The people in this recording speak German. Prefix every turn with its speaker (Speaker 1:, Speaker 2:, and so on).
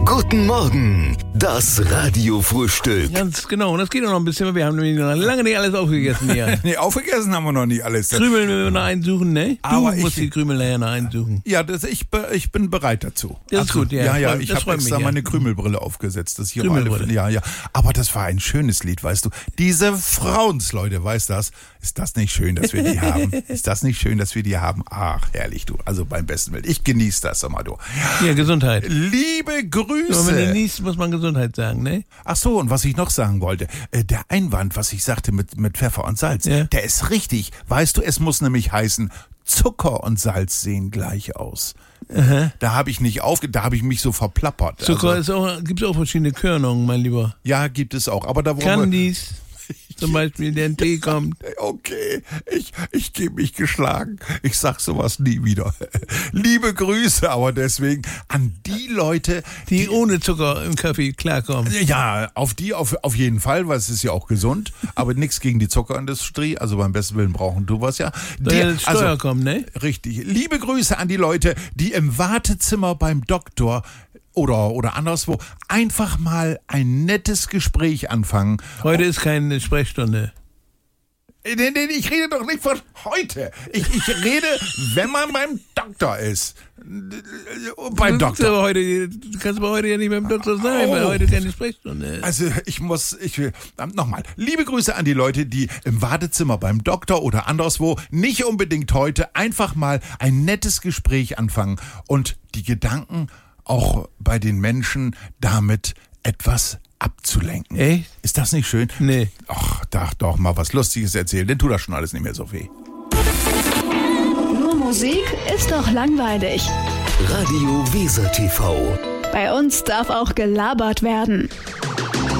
Speaker 1: Guten Morgen, das Radiofrühstück.
Speaker 2: Ganz genau, und das geht auch noch ein bisschen, weil wir haben nämlich noch lange nicht alles aufgegessen hier.
Speaker 3: Nee, aufgegessen haben wir noch nicht alles.
Speaker 2: Krümel müssen wir noch einsuchen, ne?
Speaker 3: Aber
Speaker 2: Du musst die Krümel nachher noch einsuchen.
Speaker 3: Ja, ich bin bereit dazu.
Speaker 2: Das ist gut, ja.
Speaker 3: Ja,
Speaker 2: Das
Speaker 3: ich habe
Speaker 2: freut
Speaker 3: extra
Speaker 2: mich, ja.
Speaker 3: meine Krümelbrille aufgesetzt. Das hier
Speaker 2: Krümelbrille.
Speaker 3: Ja. Aber das war ein schönes Lied, weißt du. Diese Frauensleute, weißt das? Ist das nicht schön, dass wir die haben? Ist das nicht schön, dass wir die haben? Ach, herrlich, du. Also beim besten Willen. Ich genieße das, sag mal, du.
Speaker 2: Ja, Gesundheit.
Speaker 3: Liebe Grüße.
Speaker 2: Wenn man genießt, muss man Gesundheit sagen, ne?
Speaker 3: Ach so, und was ich noch sagen wollte, der Einwand, was ich sagte mit Pfeffer und Salz,
Speaker 2: Ja.
Speaker 3: der ist richtig. Weißt du, es muss nämlich heißen, Zucker und Salz sehen gleich aus.
Speaker 2: Aha.
Speaker 3: Da habe ich mich so verplappert.
Speaker 2: Zucker
Speaker 3: Also,
Speaker 2: gibt es auch verschiedene Körnungen, mein Lieber.
Speaker 3: ja, gibt es auch. Aber da wollen
Speaker 2: Candies, zum Beispiel, der in Tee kommt.
Speaker 3: Okay, ich gebe mich geschlagen. Ich sag sowas nie wieder. Liebe Grüße, aber deswegen an die Leute,
Speaker 2: Die ohne Zucker im Kaffee klarkommen.
Speaker 3: ja, auf jeden Fall, weil es ist ja auch gesund, aber nichts gegen die Zuckerindustrie, also beim besten Willen brauchen du was ja.
Speaker 2: Die Steuer kommen, ne?
Speaker 3: Richtig. Liebe Grüße an die Leute, die im Wartezimmer beim Doktor oder anderswo einfach mal ein nettes Gespräch anfangen.
Speaker 2: Heute ist keine Sprechstunde.
Speaker 3: Nee, ich rede doch nicht von heute. Ich rede, wenn man beim Doktor ist. Beim
Speaker 2: Du
Speaker 3: Doktor.
Speaker 2: kannst aber heute ja nicht beim Doktor sein, weil
Speaker 3: Oh.
Speaker 2: heute keine Sprechstunde ist.
Speaker 3: Also nochmal. Liebe Grüße an die Leute, die im Wartezimmer beim Doktor oder anderswo nicht unbedingt heute einfach mal ein nettes Gespräch anfangen und die Gedanken auch bei den Menschen damit etwas abzulenken.
Speaker 2: Echt?
Speaker 3: Ist das nicht schön?
Speaker 2: Nee.
Speaker 3: Ach, doch mal was Lustiges erzählen, denn tut das schon alles nicht mehr so weh.
Speaker 4: Nur Musik ist doch langweilig.
Speaker 1: Radio Weser TV.
Speaker 4: Bei uns darf auch gelabert werden.